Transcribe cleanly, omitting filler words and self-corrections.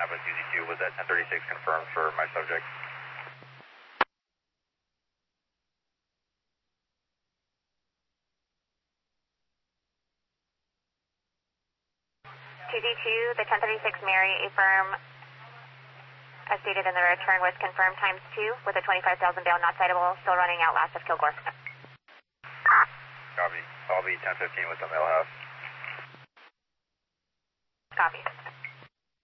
Napa UZ2 was at 1036 confirmed for my subject. 2D2, the 1036 Mary, affirm, as stated in the return, was confirmed times 2 with a 25,000 down, not citable, still running out last of Kilgore. Copy. I'll be 1015 with the mail house. Copy.